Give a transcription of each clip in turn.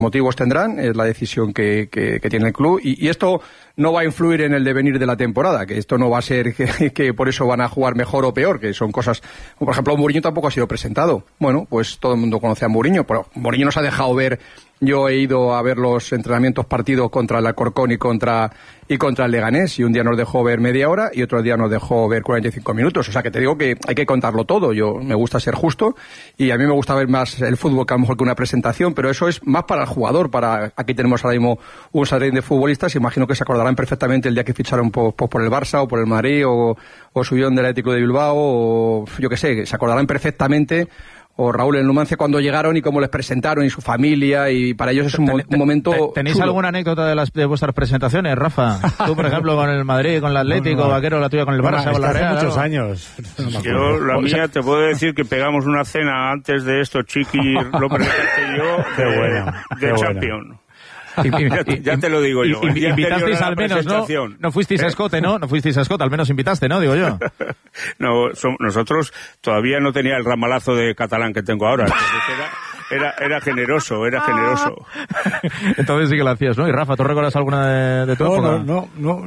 motivos tendrán, es la decisión que tiene el club, y esto no va a influir en el devenir de la temporada, que esto no va a ser que por eso van a jugar mejor o peor, que son cosas, por ejemplo, Mourinho tampoco ha sido presentado. Bueno, pues todo el mundo conoce a Mourinho, pero Mourinho nos ha dejado ver. Yo he ido a ver los entrenamientos partidos contra el Alcorcón y contra el Leganés, y un día nos dejó ver media hora y otro día nos dejó ver 45 minutos. O sea, que te digo que hay que contarlo todo. Yo me gusta ser justo y a mí me gusta ver más el fútbol que a lo mejor que una presentación, pero eso es más para el jugador. Aquí tenemos ahora mismo un jardín de futbolistas, imagino que se acordarán perfectamente el día que ficharon por el Barça o por el Madrid o subieron del Atlético de Bilbao, o yo qué sé, se acordarán perfectamente, o Raúl en Numancia, cuando llegaron y cómo les presentaron y su familia, y para ellos es un momento ¿Tenéis chulo. alguna anécdota de vuestras presentaciones, Rafa? Tú, por ejemplo, con el Madrid, con el Atlético, Vaquero, la tuya con el Barça, con la Real. Hace muchos años. Yo, la mía, te puedo decir que pegamos una cena antes de esto, Chiqui, López y yo, de Champions. Ya te lo digo yo. Invitasteis al menos, ¿no? No fuisteis a Escote, ¿no? No fuisteis a Escote, al menos invitaste, ¿no? Digo yo. No, nosotros todavía no tenía el ramalazo de catalán que tengo ahora. Entonces era generoso. Entonces sí que lo hacías, ¿no? Y Rafa, ¿tú recuerdas alguna de tu época? No.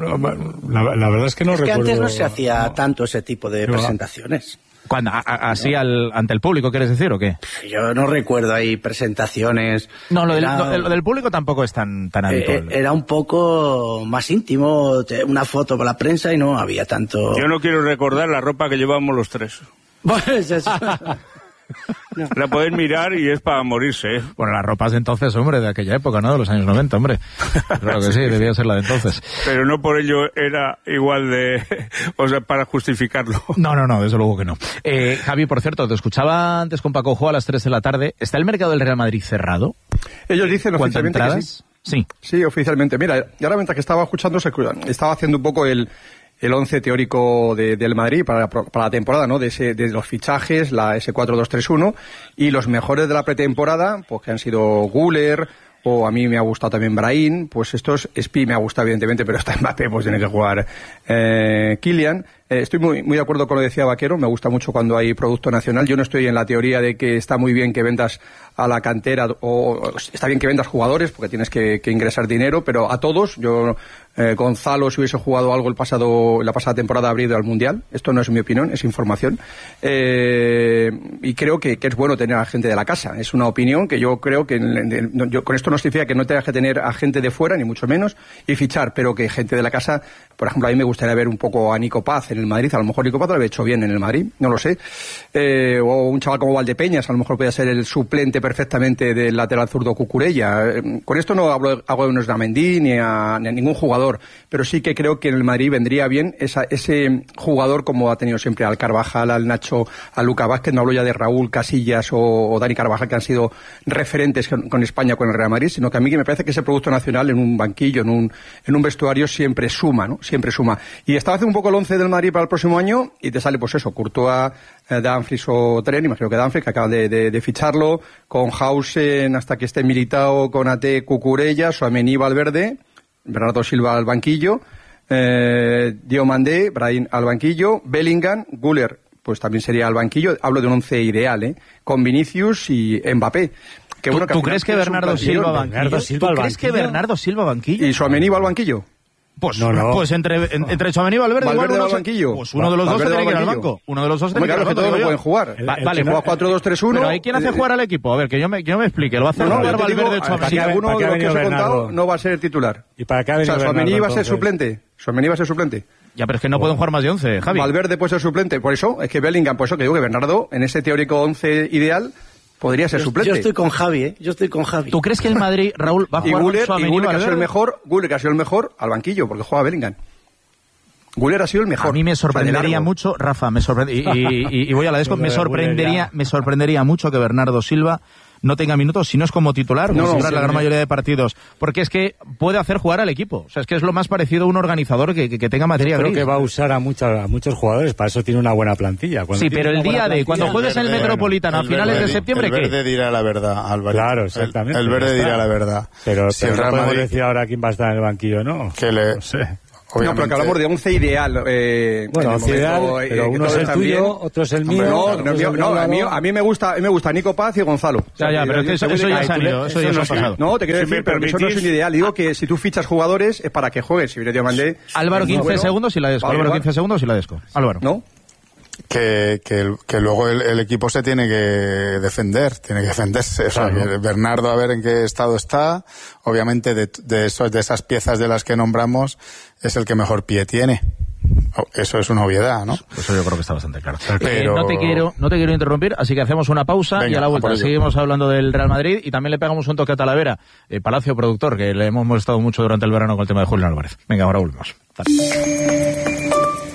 La verdad es que no recuerdo. Es que antes no se hacía tanto ese tipo de presentaciones. ¿Cuándo? ¿Así ante el público, quieres decir, o qué? Yo no recuerdo ahí presentaciones. No, lo del público tampoco es tan habitual. Era un poco más íntimo, una foto con la prensa y no había tanto... Yo no quiero recordar la ropa que llevábamos los tres. Pues eso... No. La podéis mirar y es para morirse, ¿eh? Bueno, las ropas de entonces, hombre, de aquella época, ¿no? De los años 90, hombre. Claro que sí, debía ser la de entonces. Pero no por ello era igual de... O sea, para justificarlo. No, desde luego que no. Javi, por cierto, te escuchaba antes con Paco Ojo a las 3 de la tarde. ¿Está el mercado del Real Madrid cerrado? Ellos dicen oficialmente que sí. Sí, oficialmente. Mira, ya la mientras que estaba escuchando, estaba haciendo un poco el 11 teórico del Madrid para la temporada, ¿no? De los fichajes, ese 4-2-3-1, y los mejores de la pretemporada, pues que han sido Güler, o a mí me ha gustado también Brahim, pues estos, Spi me ha gustado evidentemente, pero está Mbappé, pues tiene que jugar Kylian. Estoy muy de acuerdo con lo que decía Vaquero, me gusta mucho cuando hay producto nacional. Yo no estoy en la teoría de que está muy bien que vendas a la cantera, o está bien que vendas jugadores, porque tienes que ingresar dinero, pero a todos, Gonzalo, si hubiese jugado algo la pasada temporada, habría ido al Mundial. Esto no es mi opinión, es información. Y creo que es bueno tener a gente de la casa. Es una opinión que yo creo que... con esto no significa que no tengas que tener a gente de fuera, ni mucho menos, y fichar, pero que gente de la casa... Por ejemplo, a mí me gustaría ver un poco a Nico Paz en el Madrid. A lo mejor Nico Paz lo había hecho bien en el Madrid, no lo sé. O un chaval como Valdepeñas, a lo mejor podría ser el suplente perfectamente del lateral zurdo Cucurella. Con esto no hablo de Osnamendi ni a ningún jugador, pero sí que creo que en el Madrid vendría bien ese jugador como ha tenido siempre al Carvajal, al Nacho, a Lucas Vázquez. No hablo ya de Raúl Casillas o Dani Carvajal, que han sido referentes con España, con el Real Madrid, sino que a mí me parece que ese producto nacional en un banquillo, en un vestuario, siempre suma, ¿no? Siempre suma. Y estaba haciendo un poco el 11 del Madrid para el próximo año y te sale pues eso, Courtois, Dumfries o Tren, imagino que Dumfries, que acaban de ficharlo, con Hausen hasta que esté Militao, Konaté, Cucurella, Tchouaméni, Valverde, Bernardo Silva al banquillo, Diomandé, Brahim al banquillo, Bellingham, Güler, pues también sería al banquillo. Hablo de un 11 ideal, con Vinicius y Mbappé. ¿Tú crees que Bernardo Silva banquillo? ¿Tú crees que Bernardo Silva banquillo? ¿Y Tchouaméni va al banquillo? Pues entre Tchouaméni y Valverde va al banquillo. Pues uno de los dos tiene que ir al banco. Uno de los dos tiene que ir al banco. Todos no pueden jugar. Vale, juega 4-2-3-1. Pero hay quien hace jugar al equipo. A ver, que yo me explique. Lo va a hacer jugar Valverde, Tchouaméni. Si alguno de los que os he contado no va a ser titular. ¿Y para qué ha venido Tchouaméni va a ser suplente. Tchouaméni va a ser suplente. Ya, pero es que no pueden jugar más de 11, Javi. Valverde puede ser suplente. Por eso, es que Bellingham, por eso que digo que Bernardo, en ese teórico 11 ideal, podría ser suplente. Yo estoy con Javi, ¿Tú crees que el Madrid, Raúl, va a jugar Güler, con Güler, que ha sido el mejor, al banquillo, porque juega Bellingham. Güler ha sido el mejor. A mí me sorprendería mucho, Rafa, y voy a la desco, me sorprendería mucho que Bernardo Silva no tenga minutos, si no es como titular, la gran mayoría de partidos, porque es que puede hacer jugar al equipo. O sea, es que es lo más parecido a un organizador que tenga materia gris. Creo que va a usar a muchos jugadores, para eso tiene una buena plantilla. Sí, pero el día de cuando juegues en el Metropolitano a finales de septiembre, ¿qué? El Verde dirá la verdad, Álvaro. Claro, exactamente. El Verde dirá la verdad. Pero si el no Real podemos Madrid... decir ahora quién va a estar en el banquillo, ¿no? No sé. obviamente... No, pero que hablamos de 11 ideal. Bueno, 11 ideal, pero uno es el tuyo, otro es el mío. A mí me gusta Nico Paz y Gonzalo. Ya, pero eso ya se han ido, eso ya se ha pasado. No, te quiero decir, pero eso no es un ideal. Digo que si tú fichas jugadores es para que juegues. Si te mandé... Álvaro, 15 segundos y la desco. Álvaro, 15 segundos y la desco. Álvaro. ¿No? Que luego el equipo se tiene que defenderse. O sea, que Bernardo, a ver en qué estado está. Obviamente de esas piezas de las que nombramos es el que mejor pie tiene. Eso es una obviedad, ¿no? Eso yo creo que está bastante claro. Pero... no te quiero interrumpir, así que hacemos una pausa. Venga, y a la vuelta seguimos hablando del Real Madrid y también le pegamos un toque a Talavera, Palacio productor, que le hemos molestado mucho durante el verano con el tema de Julián Álvarez. Venga, ahora volvemos. Dale.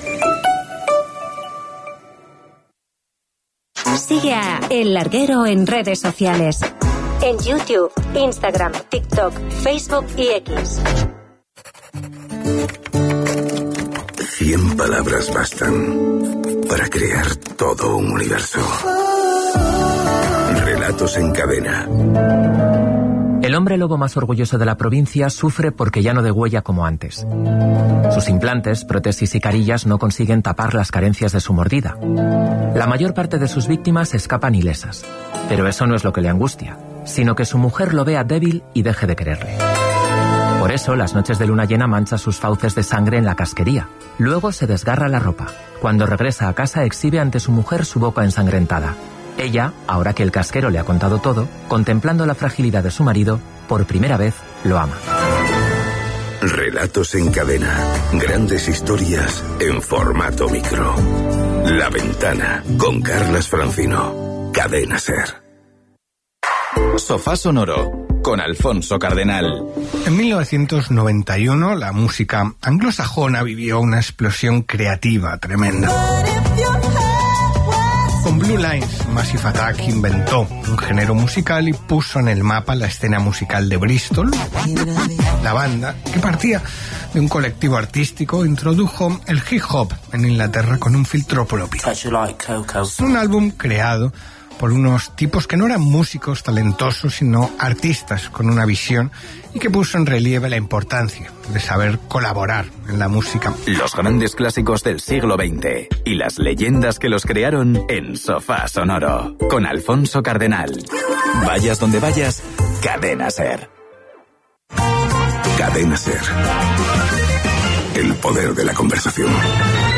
Sigue a El Larguero en redes sociales. En YouTube, Instagram, TikTok, Facebook y X. 100 palabras bastan para crear todo un universo. Relatos en cadena. El hombre lobo más orgulloso de la provincia sufre porque ya no degüella como antes. Sus implantes, prótesis y carillas no consiguen tapar las carencias de su mordida. La mayor parte de sus víctimas escapan ilesas. Pero eso no es lo que le angustia, sino que su mujer lo vea débil y deje de quererle. Por eso, las noches de luna llena mancha sus fauces de sangre en la casquería. Luego se desgarra la ropa. Cuando regresa a casa exhibe ante su mujer su boca ensangrentada. Ella, ahora que el casquero le ha contado todo, contemplando la fragilidad de su marido, por primera vez lo ama. Relatos en cadena. Grandes historias en formato micro. La Ventana, con Carlas Francino. Cadena SER. Sofá Sonoro, con Alfonso Cardenal. En 1991, la música anglosajona vivió una explosión creativa tremenda. Con Blue Lines, Massive Attack inventó un género musical y puso en el mapa la escena musical de Bristol. La banda, que partía de un colectivo artístico, introdujo el hip hop en Inglaterra con un filtro propio. Un álbum creado por unos tipos que no eran músicos talentosos, sino artistas con una visión, y que puso en relieve la importancia de saber colaborar en la música. Los grandes clásicos del siglo XX y las leyendas que los crearon en Sofá Sonoro, con Alfonso Cardenal. Vayas donde vayas, Cadena SER. Cadena SER. El poder de la conversación.